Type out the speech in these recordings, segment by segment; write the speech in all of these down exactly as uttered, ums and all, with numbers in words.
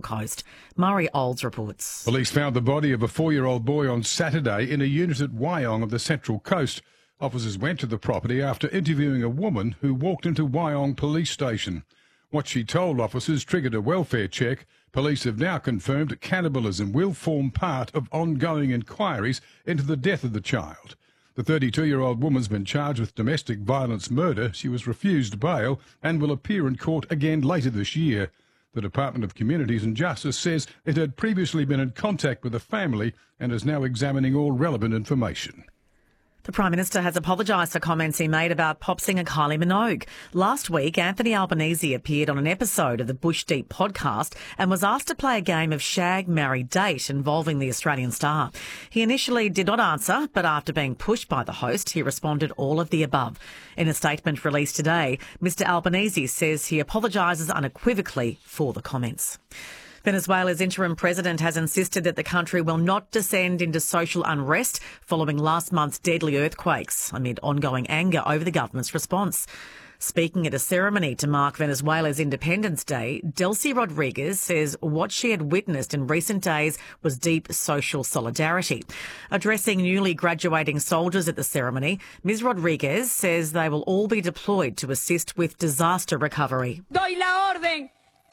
Coast. Murray Olds reports. Police found the body of a four-year-old boy on Saturday in a unit at Wyong of the Central Coast. Officers went to the property after interviewing a woman who walked into Wyong Police Station. What she told officers triggered a welfare check. Police have now confirmed cannibalism will form part of ongoing inquiries into the death of the child. The thirty-two-year-old woman's been charged with domestic violence murder. She was refused bail and will appear in court again later this year. The Department of Communities and Justice says it had previously been in contact with the family and is now examining all relevant information. The Prime Minister has apologised for comments he made about pop singer Kylie Minogue. Last week, Anthony Albanese appeared on an episode of the Bush Deep podcast and was asked to play a game of shag, marry, date involving the Australian star. He initially did not answer, but after being pushed by the host, he responded all of the above. In a statement released today, Mr Albanese says he apologises unequivocally for the comments. Venezuela's interim president has insisted that the country will not descend into social unrest following last month's deadly earthquakes, amid ongoing anger over the government's response. Speaking at a ceremony to mark Venezuela's Independence Day, Delcy Rodriguez says what she had witnessed in recent days was deep social solidarity. Addressing newly graduating soldiers at the ceremony, Miz Rodriguez says they will all be deployed to assist with disaster recovery. Doy la orden.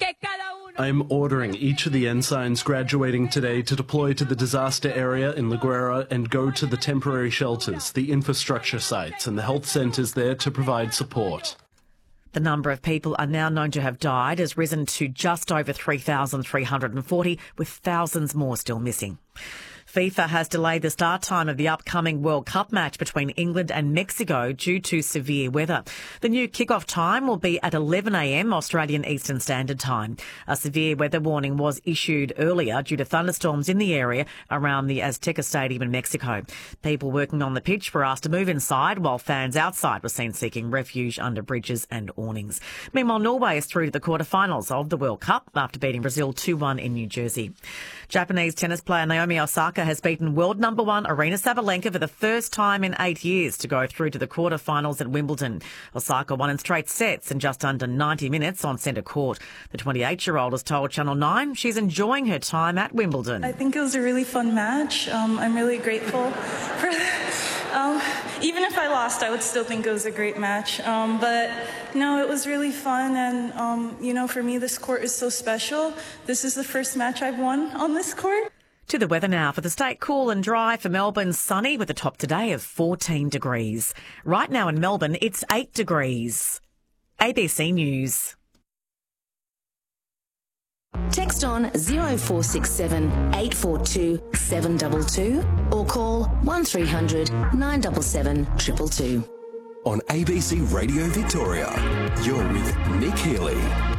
I am ordering each of the ensigns graduating today to deploy to the disaster area in La Guera and go to the temporary shelters, the infrastructure sites and the health centres there to provide support. The number of people are now known to have died has risen to just over three thousand three hundred forty, with thousands more still missing. FIFA has delayed the start time of the upcoming World Cup match between England and Mexico due to severe weather. The new kick-off time will be at eleven a m Australian Eastern Standard Time. A severe weather warning was issued earlier due to thunderstorms in the area around the Azteca Stadium in Mexico. People working on the pitch were asked to move inside, while fans outside were seen seeking refuge under bridges and awnings. Meanwhile, Norway is through to the quarterfinals of the World Cup after beating Brazil two one in New Jersey. Japanese tennis player Naomi Osaka has beaten world number one Aryna Sabalenka for the first time in eight years to go through to the quarterfinals at Wimbledon. Osaka won in straight sets in just under ninety minutes on centre court. The twenty-eight-year-old has told Channel nine she's enjoying her time at Wimbledon. I think it was a really fun match. Um, I'm really grateful for um, even if I lost, I would still think it was a great match. Um, but no, it was really fun. And, um, you know, for me, this court is so special. This is the first match I've won on this court. To the weather now. For the state, cool and dry. For Melbourne, sunny with a top today of fourteen degrees. Right now in Melbourne, it's eight degrees. A B C News. Text on zero four six seven, eight four two, seven two two or call one three hundred, nine seven seven, two two two. On A B C Radio Victoria, you're with Nick Healy.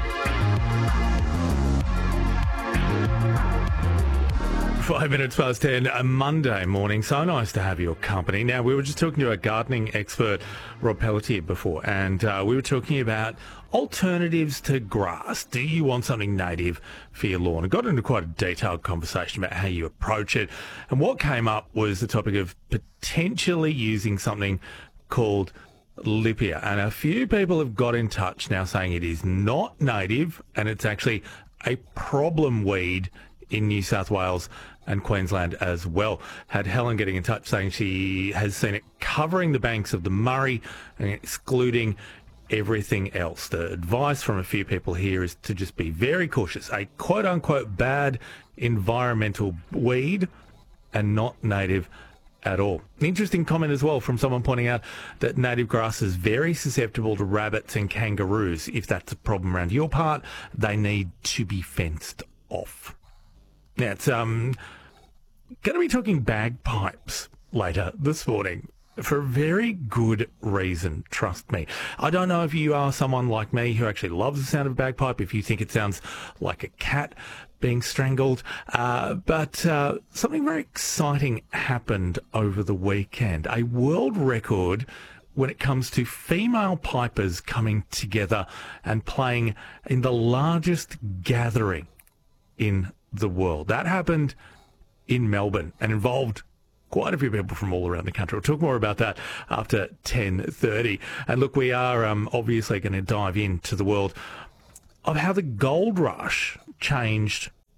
Five minutes past ten, a Monday morning. So nice to have your company. Now, we were just talking to a gardening expert, Rob Pelletier, before, and uh, we were talking about alternatives to grass. Do you want something native for your lawn? And got into quite a detailed conversation about how you approach it. And what came up was the topic of potentially using something called Lipia. And a few people have got in touch now saying it is not native and it's actually a problem weed in New South Wales and Queensland as well. Had Helen getting in touch saying she has seen it covering the banks of the Murray and excluding everything else. The advice from a few people here is to just be very cautious. A quote-unquote bad environmental weed and not native at all. An interesting comment as well from someone pointing out that native grass is very susceptible to rabbits and kangaroos. If that's a problem around your part, they need to be fenced off. Now, it's um, going to be talking bagpipes later this morning for a very good reason, trust me. I don't know if you are someone like me who actually loves the sound of a bagpipe, if you think it sounds like a cat being strangled, uh, but uh, something very exciting happened over the weekend. A world record when it comes to female pipers coming together and playing in the largest gathering in the world. That happened in Melbourne and involved quite a few people from all around the country. We'll talk more about that after ten thirty. And look, we are um, obviously going to dive into the world of how the gold rush changed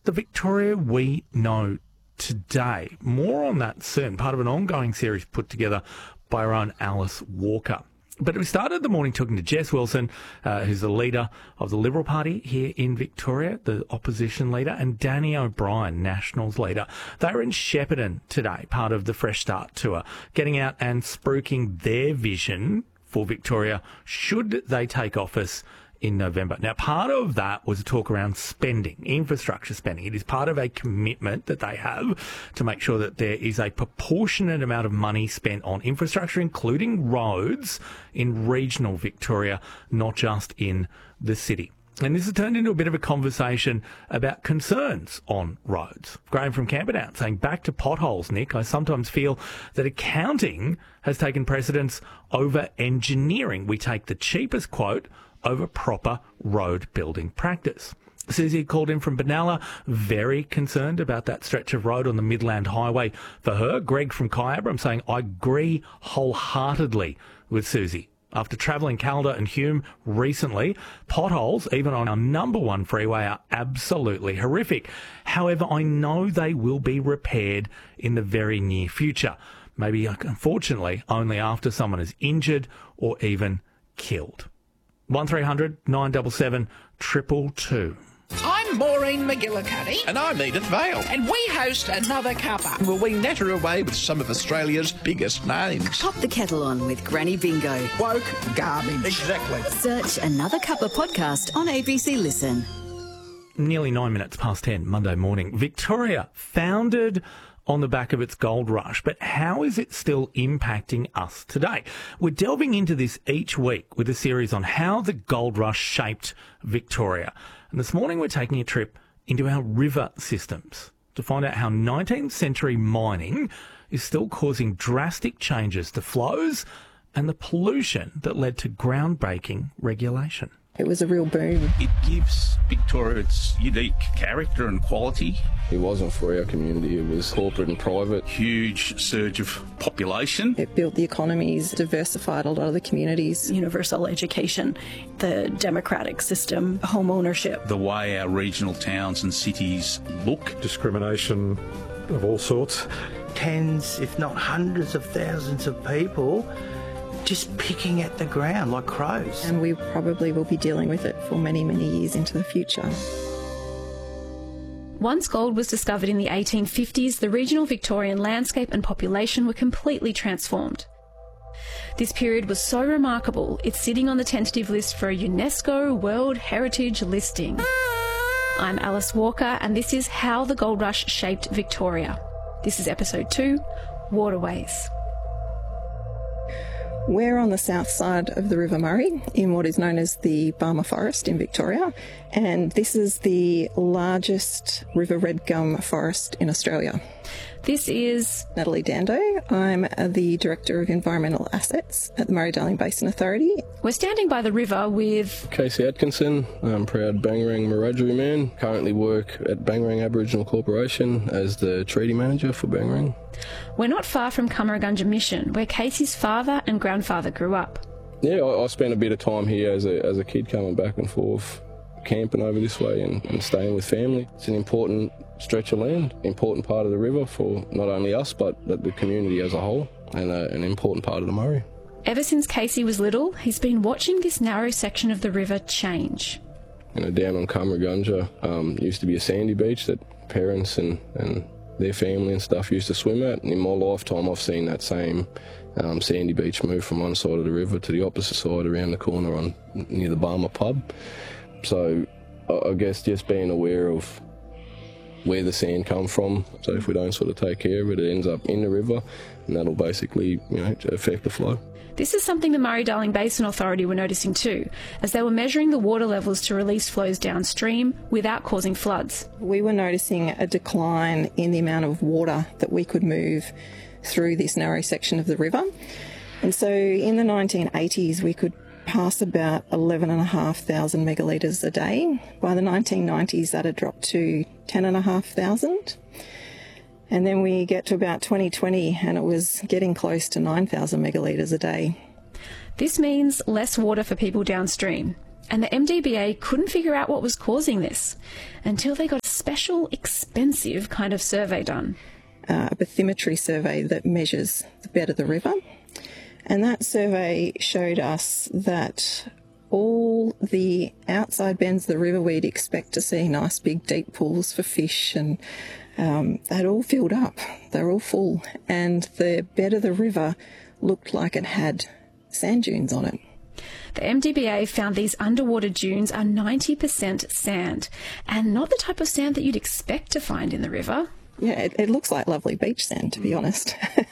the Victoria we know today. More on that soon, part of an ongoing series put together by our own Alice Walker. But we started the morning talking to Jess Wilson, uh, who's the leader of the Liberal Party here in Victoria, the opposition leader, and Danny O'Brien, Nationals leader. They were in Shepparton today, part of the Fresh Start tour, getting out and spruiking their vision for Victoria should they take office in November. Now, part of that was a talk around spending, infrastructure spending. It is part of a commitment that they have to make sure that there is a proportionate amount of money spent on infrastructure, including roads, in regional Victoria, not just in the city. And this has turned into a bit of a conversation about concerns on roads. Graham from Camperdown saying, back to potholes, Nick, I sometimes feel that accounting has taken precedence over engineering. We take the cheapest quote over proper road building practice. Susie called in from Benalla, very concerned about that stretch of road on the Midland Highway for her. Greg from Kyabram saying, I agree wholeheartedly with Susie. After travelling Calder and Hume recently, potholes, even on our number one freeway, are absolutely horrific. However, I know they will be repaired in the very near future. Maybe, unfortunately, only after someone is injured or even killed. one three hundred nine seven seven two two two. I'm Maureen McGillicuddy. And I'm Edith Vale. And we host Another Cuppa. Well, we natter away with some of Australia's biggest names. Pop the kettle on with Granny Bingo. Woke garbage. Exactly. Search Another Cuppa podcast on A B C Listen. Nearly nine minutes past ten, Monday morning. Victoria, founded on the back of its gold rush, but how is it still impacting us today? We're delving into this each week with a series on how the gold rush shaped Victoria. And this morning we're taking a trip into our river systems to find out how nineteenth century mining is still causing drastic changes to flows and the pollution that led to groundbreaking regulation. It was a real boom. It gives Victoria its unique character and quality. It wasn't for our community, it was corporate and private. Huge surge of population. It built the economies, diversified a lot of the communities. Universal education, the democratic system, home ownership. The way our regional towns and cities look. Discrimination of all sorts. Tens, if not hundreds of thousands of people just picking at the ground like crows. And we probably will be dealing with it for many, many years into the future. Once gold was discovered in the eighteen fifties, the regional Victorian landscape and population were completely transformed. This period was so remarkable, it's sitting on the tentative list for a UNESCO World Heritage listing. I'm Alice Walker, and this is How the Gold Rush Shaped Victoria. This is episode two, Waterways. We're on the south side of the River Murray in what is known as the Barmah Forest in Victoria, and this is the largest river red gum forest in Australia. This is Natalie Dando. I'm the Director of Environmental Assets at the Murray-Darling Basin Authority. We're standing by the river with Casey Atkinson. I'm proud Bangarang Wiradjuri man. Currently work at Bangarang Aboriginal Corporation as the Treaty Manager for Bangarang. We're not far from Cummeragunja Mission, where Casey's father and grandfather grew up. Yeah, I, I spent a bit of time here as a, as a kid coming back and forth, camping over this way and, and staying with family. It's an important stretch of land, important part of the river for not only us but the community as a whole, and uh, an important part of the Murray. Ever since Casey was little, he's been watching this narrow section of the river change. You know, down on Cummeragunja um, used to be a sandy beach that parents and, and their family and stuff used to swim at, and in my lifetime I've seen that same um, sandy beach move from one side of the river to the opposite side around the corner on near the Barmah pub. So I guess just being aware of where the sand comes from, so if we don't sort of take care of it, it ends up in the river, and that'll basically, you know, affect the flow. This is something the Murray-Darling Basin Authority were noticing too, as they were measuring the water levels to release flows downstream without causing floods. We were noticing a decline in the amount of water that we could move through this narrow section of the river. And so in the nineteen eighties, we could pass about eleven thousand five hundred megalitres a day. By the nineteen nineties, that had dropped to ten thousand five hundred. And then we get to about twenty twenty and it was getting close to nine thousand megalitres a day. This means less water for people downstream. And the M D B A couldn't figure out what was causing this until they got a special special, expensive kind of survey done. Uh, a bathymetry survey that measures the bed of the river. And that survey showed us that all the outside bends of the river we'd expect to see nice big deep pools for fish, and um, they'd all filled up. They're all full. And the bed of the river looked like it had sand dunes on it. The M D B A found these underwater dunes are ninety percent sand, and not the type of sand that you'd expect to find in the river. Yeah, it, it looks like lovely beach sand, to be honest.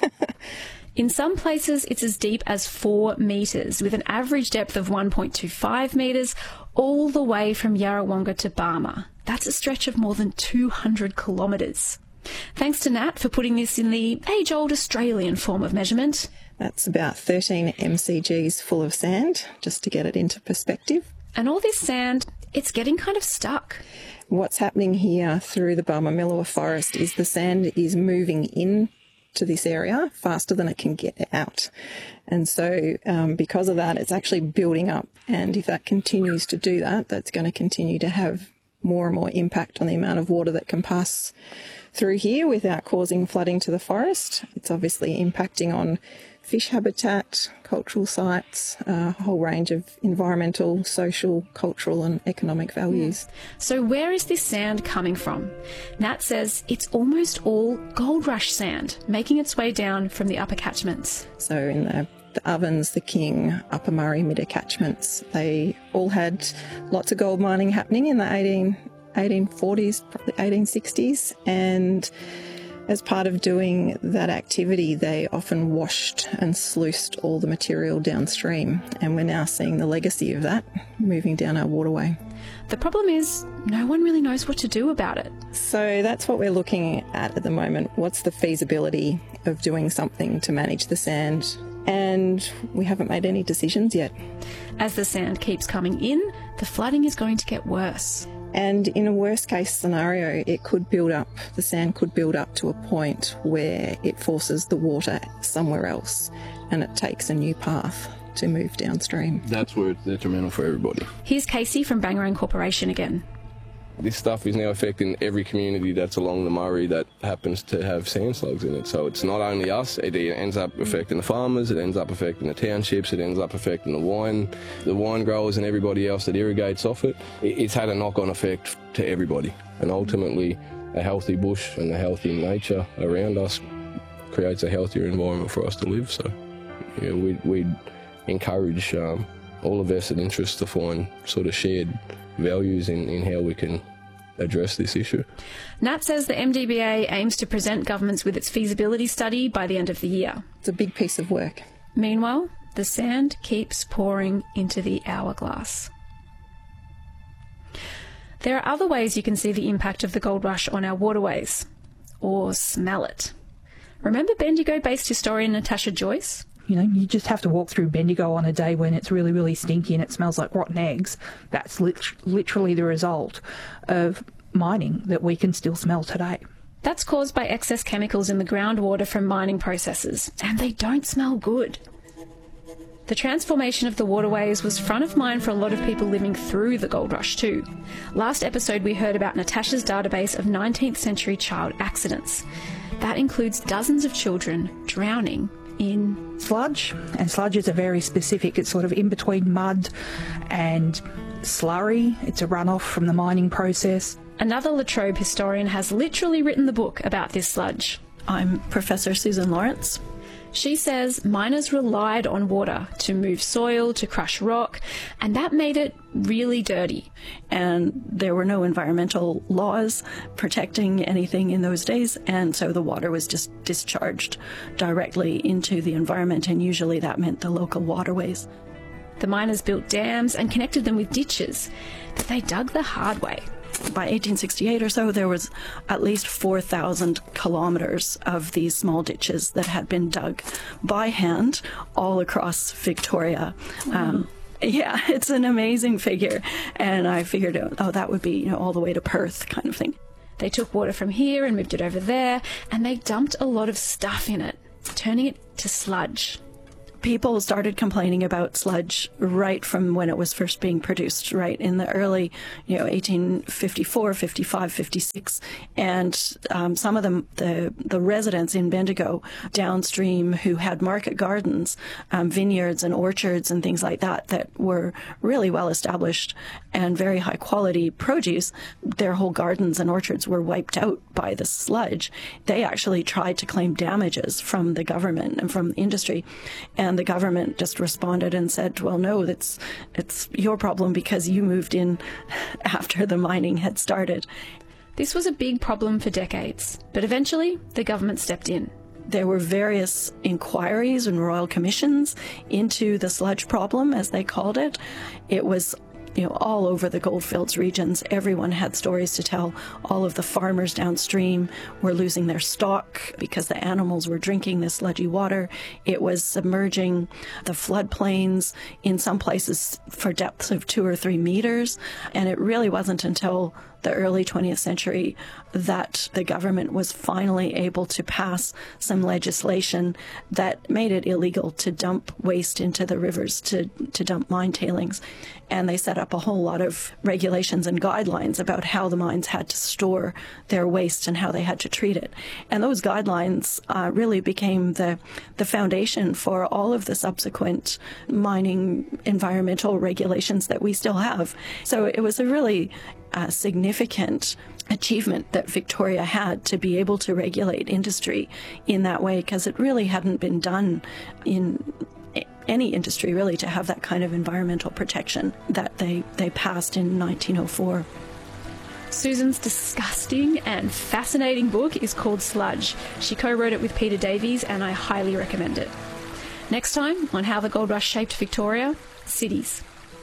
In some places, it's as deep as four metres, with an average depth of one point two five metres, all the way from Yarrawonga to Barmah. That's a stretch of more than two hundred kilometres. Thanks to Nat for putting this in the age-old Australian form of measurement. That's about thirteen M C Gs full of sand, just to get it into perspective. And all this sand, it's getting kind of stuck. What's happening here through the Barmah-Millewa forest is the sand is moving in to this area faster than it can get out. And so um, because of that, it's actually building up. And if that continues to do that, that's going to continue to have more and more impact on the amount of water that can pass through here without causing flooding to the forest. It's obviously impacting on fish habitat, cultural sites, a whole range of environmental, social, cultural and economic values. So where is this sand coming from? Nat says it's almost all Gold Rush sand, making its way down from the upper catchments. So in the, the Ovens, the King, Upper Murray, Midder catchments, they all had lots of gold mining happening in the eighteen forties, probably eighteen sixties, and as part of doing that activity, they often washed and sluiced all the material downstream, and we're now seeing the legacy of that moving down our waterway. The problem is no one really knows what to do about it. So that's what we're looking at at the moment. What's the feasibility of doing something to manage the sand? And we haven't made any decisions yet. As the sand keeps coming in, the flooding is going to get worse. And in a worst case scenario, it could build up, the sand could build up to a point where it forces the water somewhere else and it takes a new path to move downstream. That's where it's detrimental for everybody. Here's Casey from Bangarang Corporation again. This stuff is now affecting every community that's along the Murray that happens to have sand slugs in it. So it's not only us, it ends up affecting the farmers, it ends up affecting the townships, it ends up affecting the wine, the wine growers and everybody else that irrigates off it. It's had a knock-on effect to everybody. And ultimately, a healthy bush and a healthy nature around us creates a healthier environment for us to live. So yeah, we'd, we'd encourage um, all of vested interests to find sort of shared values in, in how we can address this issue. Nat says the M D B A aims to present governments with its feasibility study by the end of the year. It's a big piece of work. Meanwhile, the sand keeps pouring into the hourglass. There are other ways you can see the impact of the gold rush on our waterways, or smell it. Remember Bendigo-based historian Natasha Joyce? You know, you just have to walk through Bendigo on a day when it's really, really stinky and it smells like rotten eggs. That's lit- literally the result of mining that we can still smell today. That's caused by excess chemicals in the groundwater from mining processes, and they don't smell good. The transformation of the waterways was front of mind for a lot of people living through the gold rush too. Last episode we heard about Natasha's database of nineteenth century child accidents. That includes dozens of children drowning in sludge, and sludge is a very specific, it's sort of in between mud and slurry. It's a runoff from the mining process. Another La Trobe historian has literally written the book about this sludge. I'm Professor Susan Lawrence. She says miners relied on water to move soil, to crush rock, and that made it really dirty. And there were no environmental laws protecting anything in those days, and so the water was just discharged directly into the environment, and usually that meant the local waterways. The miners built dams and connected them with ditches, but they dug the hard way. By eighteen sixty-eight or so, there was at least four thousand kilometres of these small ditches that had been dug by hand all across Victoria. Wow. Um, yeah, it's an amazing figure. And I figured, oh, that would be, you know, all the way to Perth kind of thing. They took water from here and moved it over there, and they dumped a lot of stuff in it, turning it to sludge. people started complaining about sludge right from when it was first being produced, right in the early, you know, eighteen fifty-four, fifty-five, fifty-six. And um, some of them, the, the residents in Bendigo downstream who had market gardens, um, vineyards and orchards and things like that, that were really well established and very high quality produce, their whole gardens and orchards were wiped out by the sludge. They actually tried to claim damages from the government and from the industry. And the government just responded and said, well, no, it's, it's your problem because you moved in after the mining had started. This was a big problem for decades, but eventually the government stepped in. There were various inquiries and royal commissions into the sludge problem, as they called it. It was you know, all over the goldfields regions. Everyone had stories to tell. All of the farmers downstream were losing their stock because the animals were drinking this sludgy water. It was submerging the floodplains in some places for depths of two or three meters. And it really wasn't until the early twentieth century that the government was finally able to pass some legislation that made it illegal to dump waste into the rivers, to, to dump mine tailings. And they set up a whole lot of regulations and guidelines about how the mines had to store their waste and how they had to treat it. And those guidelines uh, really became the, the foundation for all of the subsequent mining environmental regulations that we still have. So it was a really uh, significant achievement that Victoria had to be able to regulate industry in that way, because it really hadn't been done in any industry, really, to have that kind of environmental protection that they, they passed in nineteen oh four. Susan's disgusting and fascinating book is called Sludge. She co-wrote it with Peter Davies, and I highly recommend it. Next time on How the Gold Rush Shaped Victoria, cities.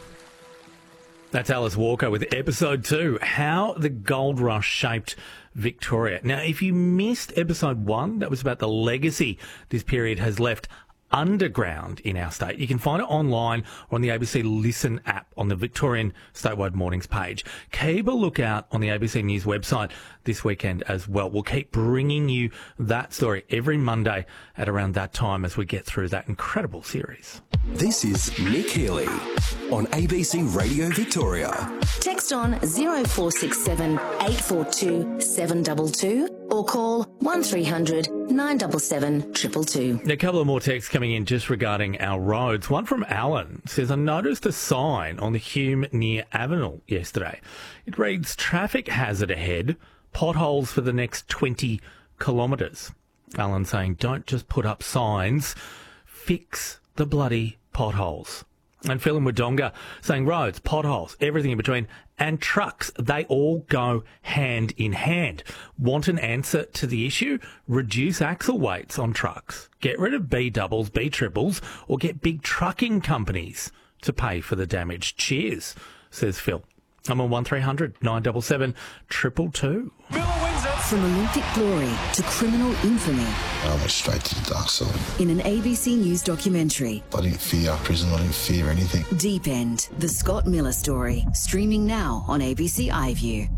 That's Alice Walker with episode two, How the Gold Rush Shaped Victoria. Now, if you missed episode one, that was about the legacy this period has left underground in our state. You can find it online or on the A B C Listen app on the Victorian Statewide Mornings page. Keep a lookout on the A B C News website this weekend as well. We'll keep bringing you that story every Monday at around that time as we get through that incredible series. This is Nick Healy on A B C Radio Victoria. Text on zero four six seven, eight four two, seven two two or call one three hundred, nine seven seven, two two two. A couple of more texts coming in just regarding our roads. One from Alan says, I noticed a sign on the Hume near Avenel yesterday. It reads, traffic hazard ahead, potholes for the next twenty kilometres. Alan saying, don't just put up signs, fix the bloody potholes. And Phil in Wodonga saying roads, potholes, everything in between, and trucks, they all go hand in hand. Want an answer to the issue? Reduce axle weights on trucks. Get rid of B doubles, B triples, or get big trucking companies to pay for the damage. Cheers, says Phil. I'm on one three hundred, nine seven seven, two two two. From Olympic glory to criminal infamy. I went straight to the dark side. In an A B C News documentary. I didn't fear prison, I didn't fear anything. Deep End, the Scott Miller story. Streaming now on A B C iView.